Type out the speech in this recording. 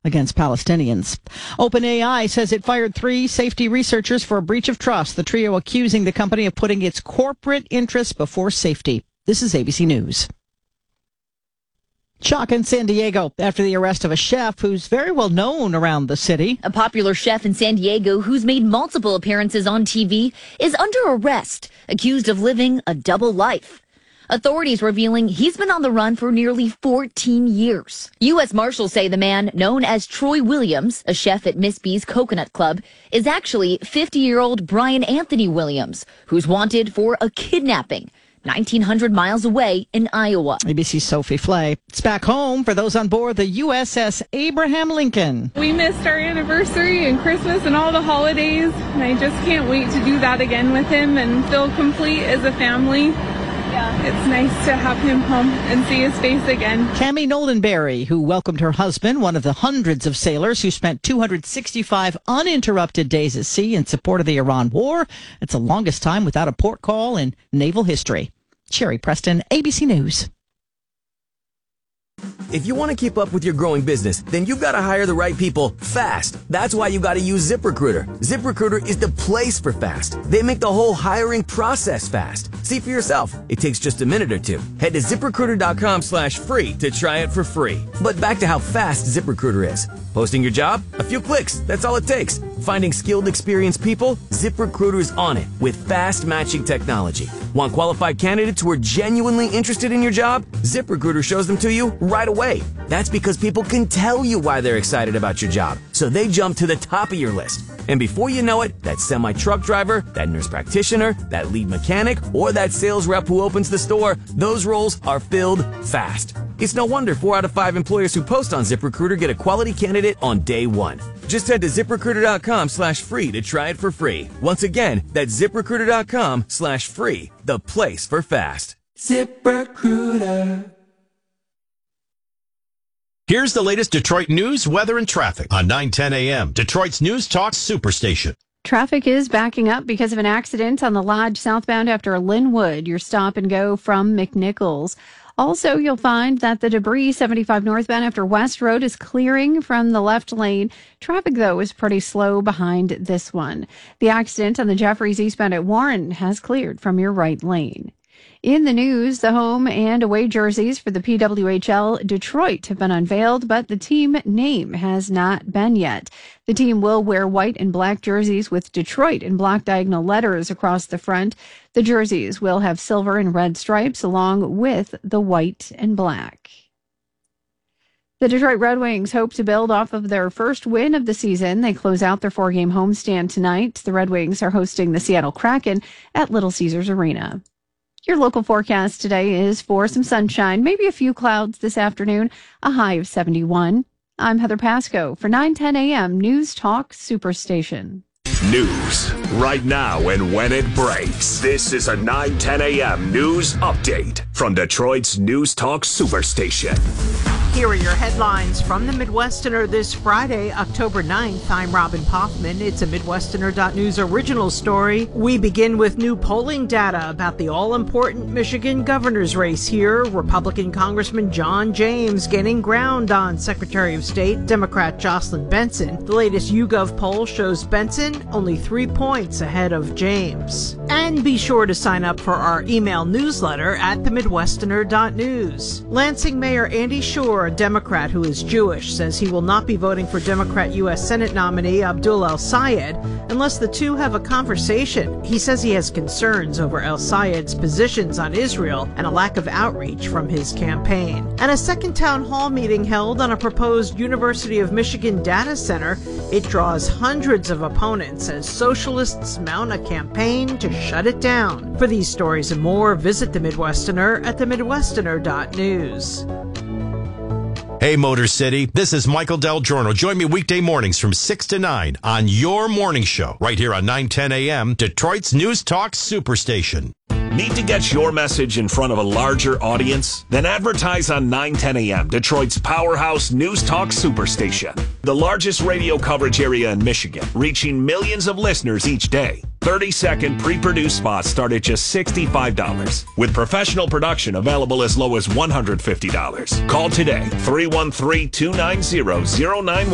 against Palestinians. OpenAI says it fired 3 safety researchers for a breach of trust, the trio accusing the company of putting its corporate interests before safety. This is ABC News. Shock in San Diego after the arrest of a chef who's very well known around the city. A popular chef in San Diego who's made multiple appearances on TV is under arrest, accused of living a double life. Authorities revealing he's been on the run for nearly 14 years. U.S. Marshals say the man, known as Troy Williams, a chef at Miss B's Coconut Club, is actually 50-year-old Brian Anthony Williams, who's wanted for a kidnapping 1,900 miles away in Iowa. ABC's Sophie Flay. It's back home for those on board the USS Abraham Lincoln. We missed our anniversary and Christmas and all the holidays, and I just can't wait to do that again with him and feel complete as a family. It's nice to have him home and see his face again. Cammie Nolenberry, who welcomed her husband, one of the hundreds of sailors who spent 265 uninterrupted days at sea in support of the Iran war. It's the longest time without a port call in naval history. Sherry Preston, ABC News. If you want to keep up with your growing business, then you've got to hire the right people fast. That's why you got to use ZipRecruiter. ZipRecruiter is the place for fast. They make the whole hiring process fast. See for yourself. It takes just a minute or two. Head to ZipRecruiter.com/free to try it for free. But back to how fast ZipRecruiter is. Posting your job? A few clicks. That's all it takes. Finding skilled, experienced people? ZipRecruiter's on it with fast matching technology. Want qualified candidates who are genuinely interested in your job? ZipRecruiter shows them to you right away. That's because people can tell you why they're excited about your job, so they jump to the top of your list. And before you know it, that semi-truck driver, that nurse practitioner, that lead mechanic, or that sales rep who opens the store, those roles are filled fast. It's no wonder 4 out of 5 employers who post on ZipRecruiter get a quality candidate on day one. Just head to ZipRecruiter.com/free to try it for free. Once again, that's ZipRecruiter.com/free, the place for fast. ZipRecruiter. Here's the latest Detroit news, weather, and traffic on 9:10 a.m. Detroit's News Talk Superstation. Traffic is backing up because of an accident on the Lodge southbound after Linwood. Your stop and go from McNichols. Also, you'll find that the debris 75 northbound after West Road is clearing from the left lane. Traffic, though, is pretty slow behind this one. The accident on the Jeffries eastbound at Warren has cleared from your right lane. In the news, the home and away jerseys for the PWHL Detroit have been unveiled, but the team name has not been yet. The team will wear white and black jerseys with Detroit in block diagonal letters across the front. The jerseys will have silver and red stripes along with the white and black. The Detroit Red Wings hope to build off of their first win of the season. They close out their 4-game homestand tonight. The Red Wings are hosting the Seattle Kraken at Little Caesars Arena. Your local forecast today is for some sunshine, maybe a few clouds this afternoon, a high of 71. I'm Heather Pasco for 9:10 a.m. News Talk Superstation. News right now and when it breaks. This is a 9:10 a.m. news update from Detroit's News Talk Superstation. Here are your headlines from the Midwesterner this Friday, October 9th. I'm Robin Poffman. It's a Midwesterner.news original story. We begin with new polling data about the all-important Michigan governor's race here. Republican Congressman John James gaining ground on Secretary of State, Democrat Jocelyn Benson. The latest YouGov poll shows Benson only 3 points ahead of James. And be sure to sign up for our email newsletter at themidwesterner.news. Lansing Mayor Andy Schur, a Democrat who is Jewish, says he will not be voting for Democrat U.S. Senate nominee Abdul El-Sayed unless the two have a conversation. He says he has concerns over El-Sayed's positions on Israel and a lack of outreach from his campaign. And a second town hall meeting held on a proposed University of Michigan data center. It draws hundreds of opponents as socialists mount a campaign to shut it down. For these stories and more, visit The Midwesterner at themidwesterner.news. Hey, Motor City, this is Michael Del Giorno. Join me weekday mornings from 6 to 9 on your morning show, right here on 9:10 a.m., Detroit's News Talk Superstation. Need to get your message in front of a larger audience? Then advertise on 9:10 a.m., Detroit's powerhouse News Talk Superstation. The largest radio coverage area in Michigan, reaching millions of listeners each day. 30-second pre-produced spots start at just $65, with professional production available as low as $150. Call today, 313-290-0911.